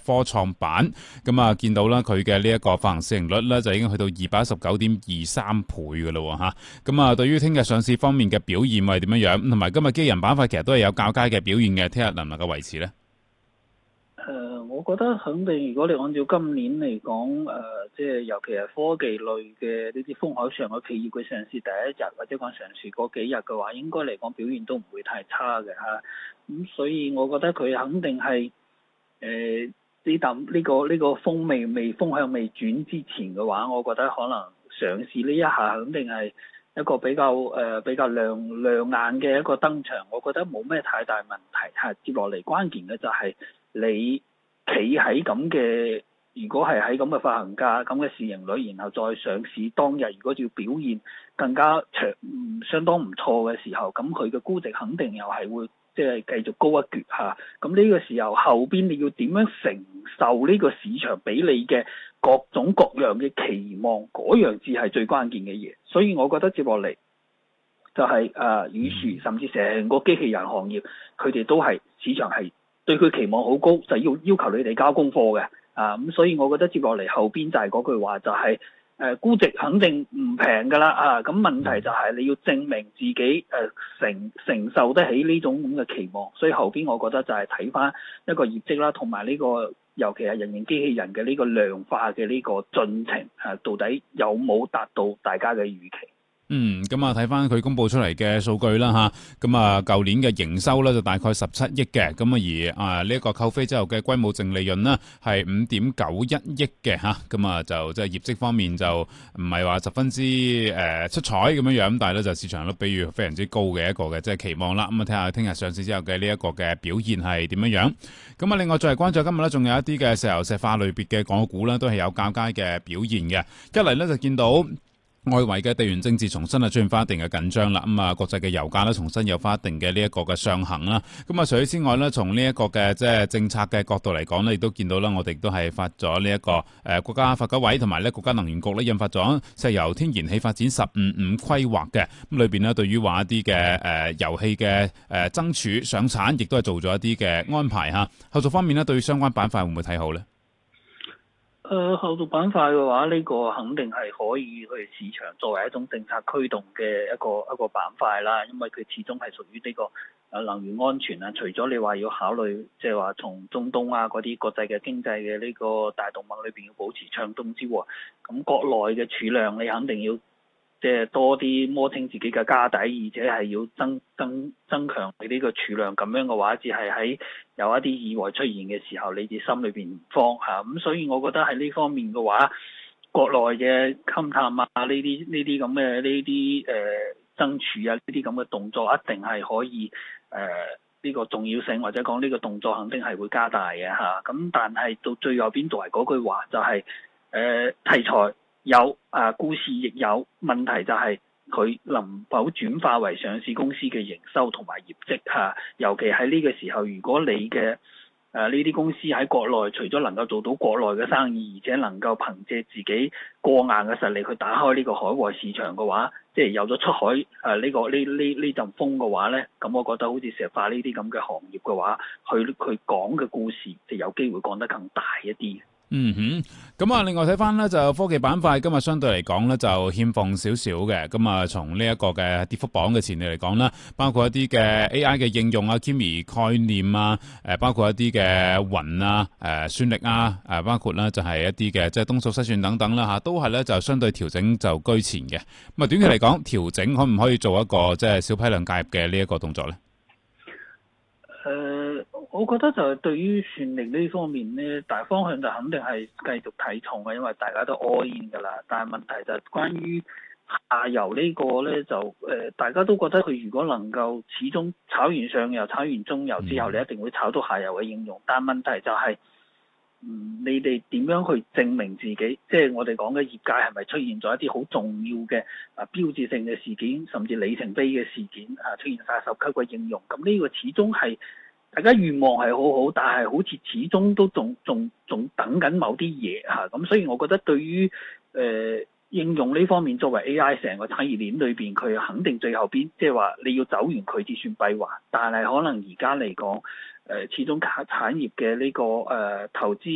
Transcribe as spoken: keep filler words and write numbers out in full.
科創板，咁啊見到啦佢嘅呢一個發行市盈率咧就已經去到二百一十九點二三倍噶啦吓，咁啊對於聽日上市方面嘅表現會係點樣樣，同埋今日機器人板塊其實都係有較佳嘅表現嘅，聽日能唔能夠維持呢？ 誒、呃，我覺得肯定，如果你按照今年嚟講，誒、呃，即係尤其係科技類嘅呢啲風口上嘅企業嘅上市第一日，或者講上市嗰幾日嘅話，應該嚟講表現都唔會太差嘅嚇。咁、嗯、所以我覺得佢肯定係誒呢啖呢個呢、呢個風味未風向未轉之前嘅話，我覺得可能上市呢一下肯定係一個比較誒、呃、比較亮亮眼嘅一個登場。我覺得冇咩太大問題嚇。接落嚟關鍵嘅就係、是。你企喺咁嘅，如果係喺咁嘅發行價、咁嘅市盈率，然後再上市當日，如果要表現更加長、嗯、相當唔錯嘅時候，咁佢嘅估值肯定又係會即係繼續高一橛嚇。咁呢個時候後邊你要點樣承受呢個市場俾你嘅各種各樣嘅期望，嗰樣至係最關鍵嘅嘢。所以我覺得接落嚟就係誒與時，甚至成個機器人行業，佢哋都係市場係。對佢期望好高，就要要求你哋交功課嘅，啊咁，所以我覺得接落嚟後邊就係嗰句話，就係、是、誒、呃、估值肯定唔平㗎啦，啊咁問題就係你要證明自己誒、呃、承承受得起呢種咁嘅期望，所以後邊我覺得就係睇返一個業績啦，同埋呢個尤其係人形機器人嘅呢個量化嘅呢個進程，啊到底有冇達到大家嘅預期？ 嗯，咁啊睇翻佢公布出嚟嘅數據啦吓，咁啊舊年嘅營收咧就大概十七億嘅，咁啊而啊呢一個扣非之後嘅歸母淨利潤呢係五點九一億嘅吓，咁啊就即係業績方面就唔係話十分之誒出彩咁樣樣，但係咧就市場都比喻非常之高嘅一個嘅即係期望啦。咁啊睇下聽日上市之後嘅呢一個嘅表現係點樣樣。咁啊另外再嚟關注今日咧，仲有一啲嘅石油石化類別嘅港股咧都係有較佳嘅表現嘅。一嚟咧就見到外圍嘅地緣政治重新係出現翻一定嘅緊張啦，咁啊國際嘅油價咧重新有翻一定嘅呢一個嘅上行啦。咁啊除此之外咧，從呢一個嘅即係政策嘅角度嚟講咧，亦都見到啦，我哋亦都係發咗呢一個誒國家發改委同埋咧國家能源局咧印發咗石油天然氣發展十五五規劃嘅，咁裏邊咧對於話一啲嘅誒油氣嘅誒增儲上產，亦都係做咗一啲嘅安排嚇。後續方面咧，對於相關板塊會唔會睇好咧？ 誒、呃、後續板塊嘅話，呢、這個肯定係可以去市場作為一種政策驅動嘅一個一個板塊啦，因為佢始終係屬於呢個誒能源安全啊。除咗你話要考慮，即係話從中東啊嗰啲國際嘅經濟嘅呢個大動脈裏邊要保持暢通之外，咁國內嘅儲量你肯定要。即係多啲摸清自己嘅家底，而且係要增增增強你呢個儲量，咁樣嘅話，只係喺有一啲意外出現嘅時候，你哋心裏邊唔慌嚇。咁、啊、所以我覺得喺呢方面嘅話，國內嘅勘探啊，呢啲呢啲咁嘅呢啲誒增儲啊，呢啲咁嘅動作一定係可以誒呢、呃呢個重要性，或者講呢個動作肯定係會加大嘅嚇。咁、啊、但係到最後邊度係嗰句話，就係、是、誒、呃、題材。有啊，故事亦有，問題就係佢能否轉化為上市公司嘅營收同埋業績嚇、啊。尤其喺呢個時候，如果你嘅誒呢啲公司喺國內，除咗能夠做到國內嘅生意，而且能夠憑借自己過硬嘅實力去打開呢個海外市場嘅話，即係有咗出海誒呢、啊這個呢呢呢陣風嘅話咧，咁我覺得好似石化呢啲咁嘅行業嘅話，佢佢講嘅故事就有機會講得更大一啲。 嗯哼，咁啊，另外睇翻咧就科技板塊今日相對嚟講咧就欠奉少少嘅，咁啊從呢一個嘅跌幅榜嘅前列嚟講啦，包括一啲嘅 A I 嘅應用啊、Kimi 概念啊，誒包括一啲嘅雲啊、誒算力啊，誒包括咧就係一啲嘅即係東數西算等等啦吓，都係咧就相對調整就居前嘅。咁啊短期嚟講，調整可唔可以做一個即係小批量介入嘅呢一個動作咧？ 誒、呃，我覺得就係對於算力呢方面咧，大方向就肯定係繼續睇重嘅，因為大家都 all in 㗎啦。但係問題就係關於下游呢個咧，就誒、呃、大家都覺得佢如果能夠始終炒完上游、炒完中游之後，你一定會炒到下游嘅應用。但係問題就係、是，嗯，你哋點樣去證明自己？即係我哋講嘅業界係咪出現咗一啲好重要嘅啊標誌性嘅事件，甚至里程碑嘅事件啊出現晒十級嘅應用？咁呢個始終係。大家願望係好好，但係好似始終都仲仲仲等緊某啲嘢嚇，咁、啊、所以我覺得對於誒、呃、應用呢方面，作為 A I 成個產業鏈裏邊，佢肯定最後邊即係話你要走完佢至算閉環，但係可能而家嚟講誒，始終產產業嘅呢、這個誒、呃、投資。